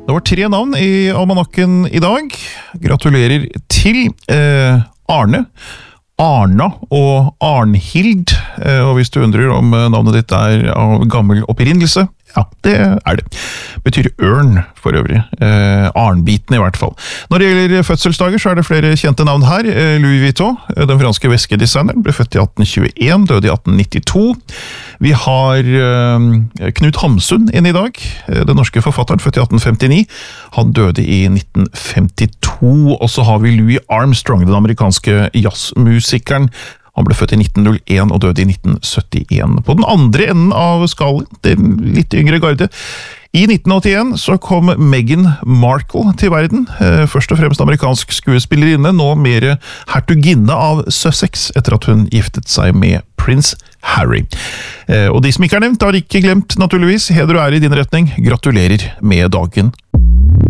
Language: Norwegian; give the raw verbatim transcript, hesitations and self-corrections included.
Det var tre navn i almanakken i dag. Gratulerer til eh, Arne, Arna og Arnhild. Eh, og hvis du undrer om navnet ditt er av gammel opprinnelse, ja, det er det. Betyr ørn for øvrig. Eh, Arnbiten i hvert fall. Når det gjelder fødselsdager så er det flere kjente navn her. Eh, Louis Vuitton, den franske veskedesigneren, ble født i atten tjueen, døde i atten nittito. Vi har eh, Knut Hamsun inn i dag, den norske forfatteren, født i atten femtini. Han døde i nitten femtito, og så har vi Louis Armstrong, den amerikanske jazzmusikeren. Han ble født i nitten null en og døde i nitten syttien. På den andre enden av skalaen, det litt yngre garde, i nitten åttien så kom Meghan Markle til verden, først og fremst amerikansk skuespillerinne, nå mer hertuginne av Sussex, etter at hun giftet seg med prins Harry. Og de som ikke er nevnt, har ikke glemt naturligvis, heder og ære i din retning, gratulerer med dagen.